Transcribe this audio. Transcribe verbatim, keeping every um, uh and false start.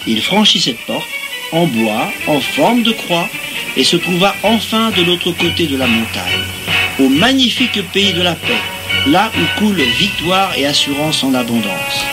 Il franchit cette porte, en bois, en forme de croix, et se trouva enfin de l'autre côté de la montagne, au magnifique pays de la paix, là où coule victoire et assurance en abondance.